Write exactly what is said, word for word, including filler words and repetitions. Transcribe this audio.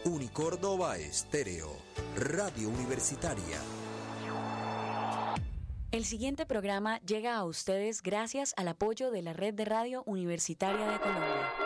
Unicórdoba Estéreo, Radio Universitaria. El siguiente programa llega a ustedes gracias al apoyo de la Red de Radio Universitaria de Colombia.